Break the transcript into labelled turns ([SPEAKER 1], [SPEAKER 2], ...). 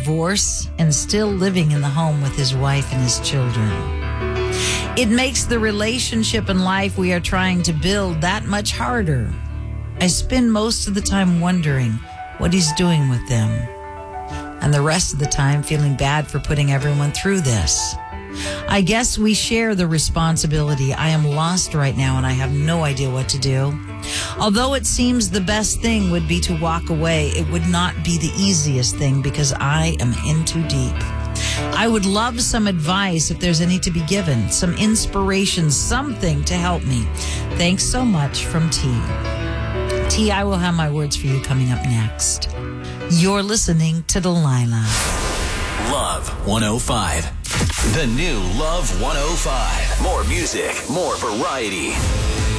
[SPEAKER 1] divorce and still living in the home with his wife and his children. It makes the relationship and life we are trying to build that much harder. I spend most of the time wondering what he's doing with them, and the rest of the time feeling bad for putting everyone through this. I guess we share the responsibility. I am lost right now and I have no idea what to do. Although it seems the best thing would be to walk away, it would not be the easiest thing because I am in too deep. I would love some advice if there's any to be given, some inspiration, something to help me. Thanks so much, from T. T, I will have my words for you coming up next. You're listening to Delilah.
[SPEAKER 2] Love 105. The new Love 105. More music, more variety.